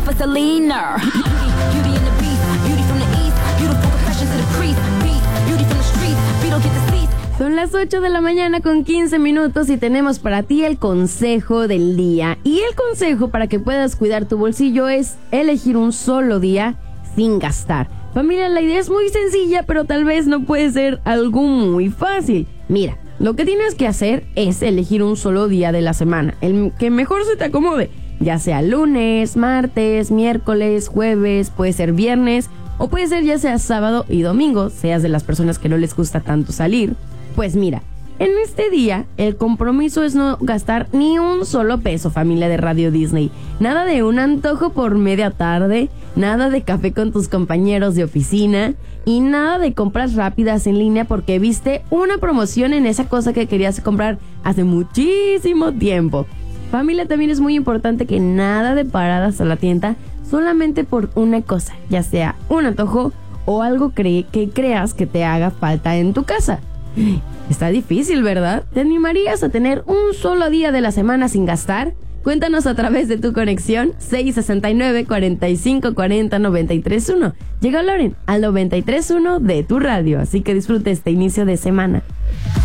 myself a Selena. Beauty and the beast, beauty from the east, beautiful confessions of the priest, beat, beauty from the streets, beetle get the seats. Son las 8 de la mañana con 15 minutos y tenemos para ti el consejo del día. Y el consejo para que puedas cuidar tu bolsillo es elegir un solo día sin gastar. Familia, la idea es muy sencilla, pero tal vez no puede ser algo muy fácil. Mira, lo que tienes que hacer es elegir un solo día de la semana, el que mejor se te acomode, ya sea lunes, martes, miércoles, jueves, puede ser viernes, o puede ser ya sea sábado y domingo, seas de las personas que no les gusta tanto salir. Pues mira, en este día el compromiso es no gastar ni un solo peso, familia de Radio Disney. Nada de un antojo por media tarde, nada de café con tus compañeros de oficina y nada de compras rápidas en línea porque viste una promoción en esa cosa que querías comprar hace muchísimo tiempo. Familia, también es muy importante que nada de paradas a la tienda solamente por una cosa, ya sea un antojo o algo que creas que te haga falta en tu casa. Está difícil, ¿verdad? ¿Te animarías a tener un solo día de la semana sin gastar? Cuéntanos a través de tu conexión 669-4540-931. Llega Loren al 931 de tu radio, así que disfrute este inicio de semana.